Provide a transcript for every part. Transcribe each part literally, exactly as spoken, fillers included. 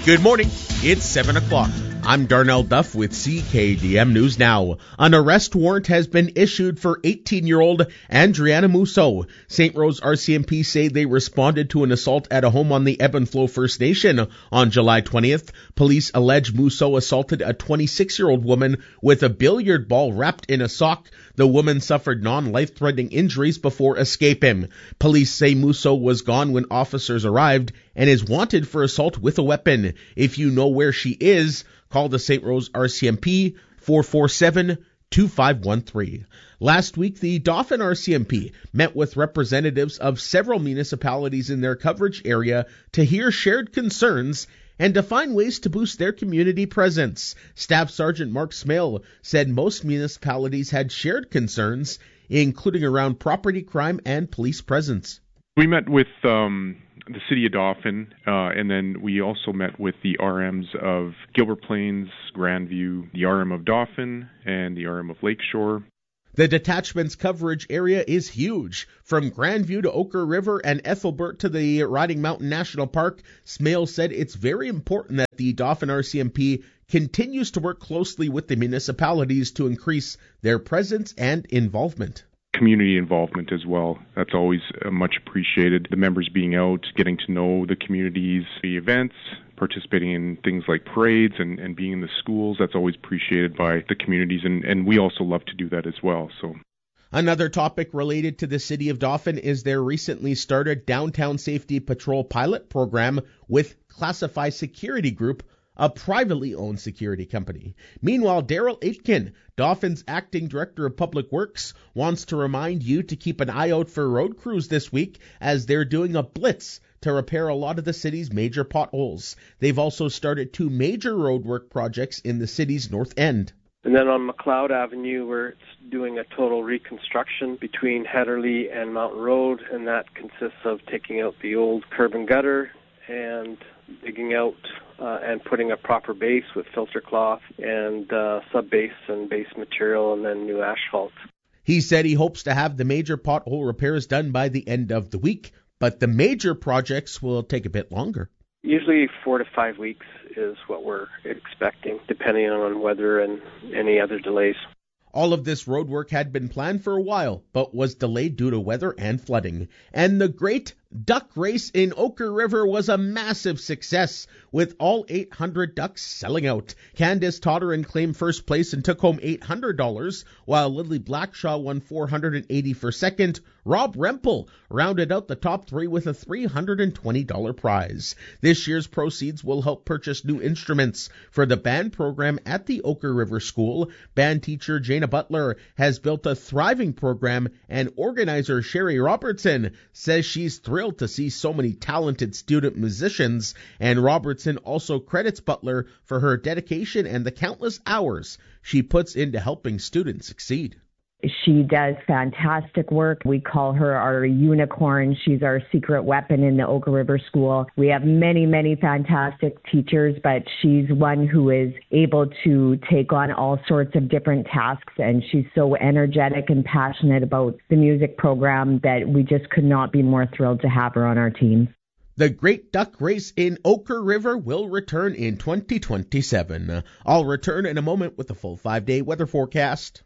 Good morning. It's seven o'clock. I'm Darnell Duff with C K D M News Now. An arrest warrant has been issued for eighteen-year-old Andriana Musso. Saint Rose R C M P say they responded to an assault at a home on the Ebb and Flow First Nation on July twentieth. Police allege Musso assaulted a twenty-six-year-old woman with a billiard ball wrapped in a sock. The woman suffered non-life-threatening injuries before escaping. Police say Musso was gone when officers arrived and is wanted for assault with a weapon. If you know where she is, call the Saint Rose R C M P four four seven, two five one three. Last week, the Dauphin R C M P met with representatives of several municipalities in their coverage area to hear shared concerns and to find ways to boost their community presence. Staff Sergeant Mark Smale said most municipalities had shared concerns, including around property crime and police presence. We met with um, the City of Dauphin, uh, and then we also met with the R Ms of Gilbert Plains, Grandview, the R M of Dauphin, and the R M of Lakeshore. The detachment's coverage area is huge. From Grandview to Oquirrh River and Ethelbert to the Riding Mountain National Park, Smale said it's very important that the Dauphin R C M P continues to work closely with the municipalities to increase their presence and involvement. Community involvement as well. That's always uh, much appreciated. The members being out, getting to know the communities, the events, participating in things like parades and, and being in the schools, that's always appreciated by the communities, and, and we also love to do that as well. So, another topic related to the City of Dauphin is their recently started Downtown Safety Patrol pilot program with Classify Security Group, a privately owned security company. Meanwhile, Daryl Aitken, Dauphin's acting director of public works, wants to remind you to keep an eye out for road crews this week as they're doing a blitz to repair a lot of the city's major potholes. They've also started two major roadwork projects in the city's north end. And then on McLeod Avenue, we're doing a total reconstruction between Heatherly and Mountain Road, and that consists of taking out the old curb and gutter and digging out uh, and putting a proper base with filter cloth and uh, sub-base and base material, and then new asphalt. He said he hopes to have the major pothole repairs done by the end of the week, but the major projects will take a bit longer. Usually four to five weeks is what we're expecting, depending on weather and any other delays. All of this road work had been planned for a while, but was delayed due to weather and flooding. And the Great Duck Race in Oquirrh River was a massive success, with all eight hundred ducks selling out. Candace Todderin claimed first place and took home eight hundred dollars, while Lily Blackshaw won four hundred eighty dollars for second. Rob Rempel rounded out the top three with a three hundred twenty dollars prize. This year's proceeds will help purchase new instruments for the band program at the Oquirrh River School. Band teacher Jana Butler has built a thriving program, and organizer Sherry Robertson says she's thrilled to see so many talented student musicians, and Robertson also credits Butler for her dedication and the countless hours she puts into helping students succeed. She does fantastic work. We call her our unicorn. She's our secret weapon in the Oquirrh River School. We have many, many fantastic teachers, but she's one who is able to take on all sorts of different tasks, and she's so energetic and passionate about the music program that we just could not be more thrilled to have her on our team. The Great Duck Race in Oquirrh River will return in twenty twenty-seven. I'll return in a moment with a full five-day weather forecast.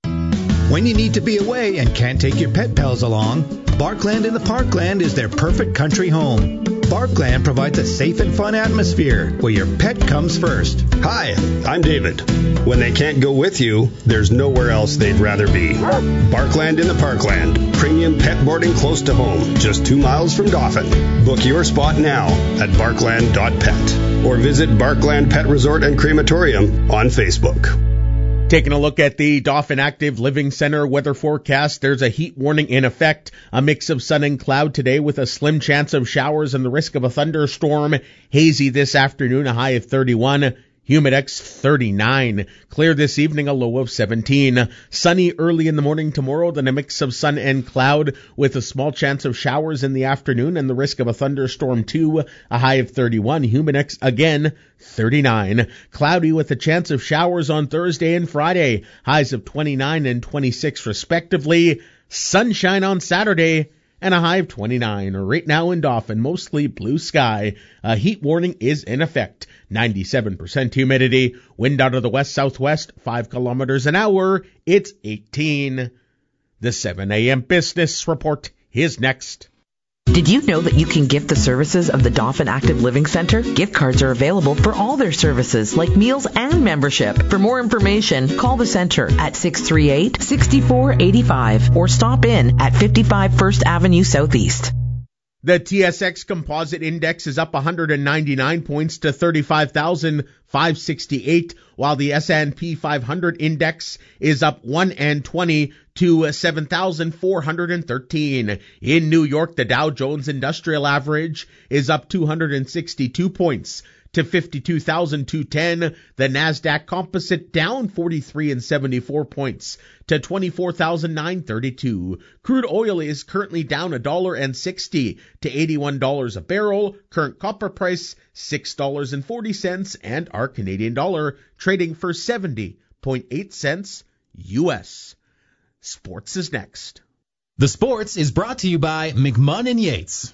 When you need to be away and can't take your pet pals along, Barkland in the Parkland is their perfect country home. Barkland provides a safe and fun atmosphere where your pet comes first. Hi, I'm David. When they can't go with you, there's nowhere else they'd rather be. Barkland in the Parkland. Premium pet boarding close to home, just two miles from Dauphin. Book your spot now at barkland dot pet or visit Barkland Pet Resort and Crematorium on Facebook. Taking a look at the Dauphin Active Living Center weather forecast, there's a heat warning in effect. A mix of sun and cloud today with a slim chance of showers and the risk of a thunderstorm. Hazy this afternoon, a high of thirty-one. Humidex thirty-nine. Clear this evening, a low of seventeen. Sunny early in the morning tomorrow, then a mix of sun and cloud with a small chance of showers in the afternoon and the risk of a thunderstorm too. A high of thirty-one. Humidex again thirty-nine. Cloudy with a chance of showers on Thursday and Friday. Highs of twenty-nine and twenty-six respectively. Sunshine on Saturday and a high of twenty-nine. Right now in Dauphin, mostly blue sky. A heat warning is in effect. ninety-seven percent humidity. Wind out of the west-southwest, five kilometers an hour. It's eighteen. The seven a.m. Business Report is next. Did you know that you can gift the services of the Dauphin Active Living Center? Gift cards are available for all their services, like meals and membership. For more information, call the center at six three eight, six four eight five or stop in at fifty-five First Avenue Southeast. The T S X Composite Index is up one hundred ninety-nine points to thirty-five thousand five hundred sixty-eight, while the S and P five hundred Index is up one hundred twenty to seven thousand four hundred thirteen. In New York, the Dow Jones Industrial Average is up two hundred sixty-two points to fifty-two thousand two hundred ten. The NASDAQ Composite down forty-three and seventy-four points to twenty-four thousand nine hundred thirty-two. Crude oil is currently down one dollar and sixty to eighty-one dollars a barrel. Current copper price six dollars and forty cents, and our Canadian dollar trading for seventy point eight cents U S. Sports is next. The Sports is brought to you by McMahon and Yates.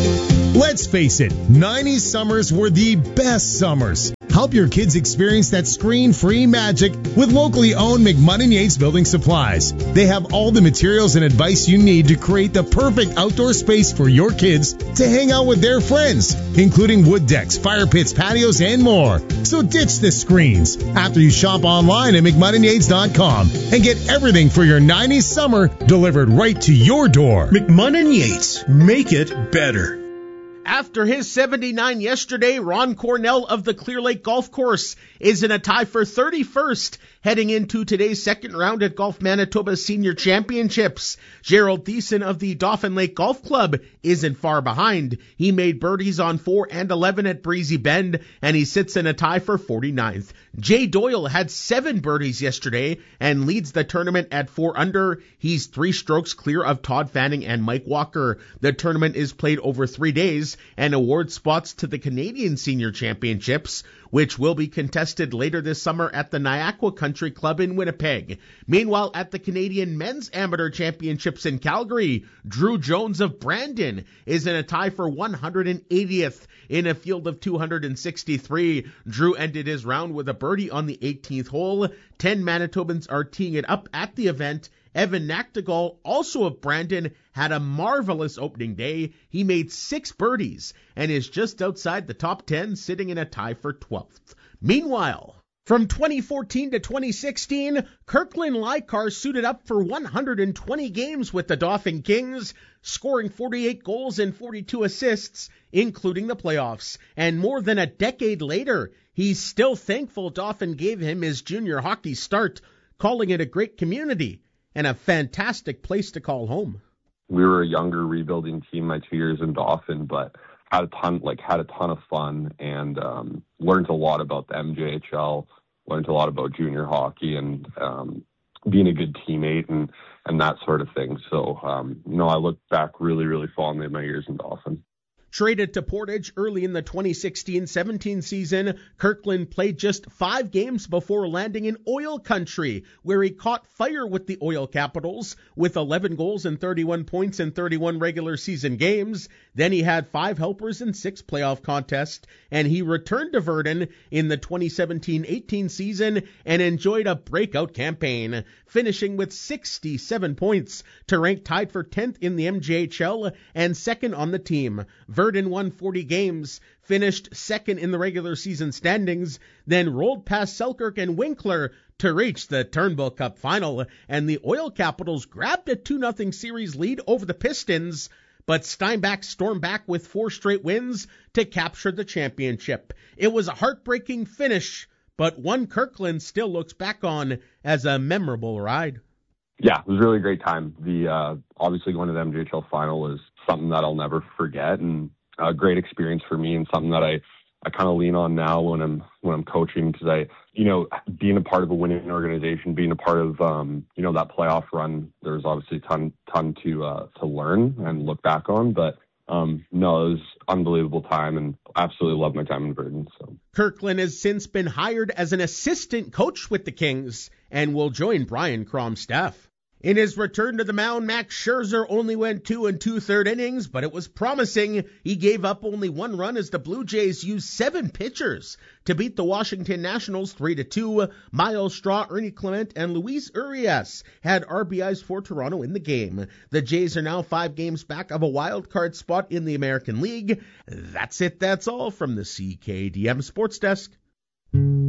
Let's face it, nineties summers were the best summers. Help your kids experience that screen-free magic with locally owned McMahon and Yates Building Supplies. They have all the materials and advice you need to create the perfect outdoor space for your kids to hang out with their friends, including wood decks, fire pits, patios, and more. So ditch the screens after you shop online at McMahon and Yates dot com and get everything for your nineties summer delivered right to your door. McMahon and Yates, make it better. After his seventy-nine yesterday, Ron Cornell of the Clear Lake Golf Course is in a tie for thirty-first heading into today's second round at Golf Manitoba Senior Championships. Gerald Thiessen of the Dauphin Lake Golf Club isn't far behind. He made birdies on four and eleven at Breezy Bend, and he sits in a tie for forty-ninth. Jay Doyle had seven birdies yesterday and leads the tournament at four under. He's three strokes clear of Todd Fanning and Mike Walker. The tournament is played over three days and awards spots to the Canadian Senior Championships, which will be contested later this summer at the Niaqua Country Club in Winnipeg. Meanwhile, at the Canadian Men's Amateur Championships in Calgary, Drew Jones of Brandon is in a tie for one hundred eightieth in a field of two hundred sixty-three. Drew ended his round with a birdie on the eighteenth hole. Ten Manitobans are teeing it up at the event. Evan Nachtigal, also of Brandon, had a marvelous opening day. He made six birdies and is just outside the top ten, sitting in a tie for twelfth. Meanwhile, from twenty fourteen to twenty sixteen, Kirkland Lykar suited up for one hundred twenty games with the Dauphin Kings, scoring forty-eight goals and forty-two assists, including the playoffs. And more than a decade later, he's still thankful Dauphin gave him his junior hockey start, calling it a great community and a fantastic place to call home. We were a younger rebuilding team my two years in Dauphin, but had a ton, like had a ton of fun and um, learned a lot about the M J H L, learned a lot about junior hockey and um, being a good teammate and, and that sort of thing. So, um, you know, I look back really, really fondly at my years in Dauphin. Traded to Portage early in the twenty sixteen seventeen season, Kirkland played just five games before landing in Oil Country, where he caught fire with the Oil Capitals with eleven goals and thirty-one points in thirty-one regular season games. Then he had five helpers in six playoff contests, and he returned to Virden in the twenty seventeen eighteen season and enjoyed a breakout campaign, finishing with sixty-seven points to rank tied for tenth in the M J H L and second on the team. Virden won forty games, finished second in the regular season standings, then rolled past Selkirk and Winkler to reach the Turnbull Cup final, and the Oil Capitals grabbed a two nothing series lead over the Pistons, but Steinbach stormed back with four straight wins to capture the championship. It was a heartbreaking finish, but one Kirkland still looks back on as a memorable ride. Yeah, it was a really great time. The uh, obviously going to the M J H L final is something that I'll never forget, and a great experience for me, and something that I, I kind of lean on now when I'm when I'm coaching, because I, you know, being a part of a winning organization, being a part of um, you know, that playoff run, there's obviously a ton ton to uh, to learn and look back on, but um, no, it was an unbelievable time, and absolutely loved my time in Virden. So Kirkland has since been hired as an assistant coach with the Kings and will join Brian Crom's staff. In his return to the mound, Max Scherzer only went two and two-third innings, but it was promising. He gave up only one run as the Blue Jays used seven pitchers to beat the Washington Nationals three to two. Miles Straw, Ernie Clement, and Luis Urias had R B Is for Toronto in the game. The Jays are now five games back of a wild card spot in the American League. That's it. That's all from the C K D M Sports Desk.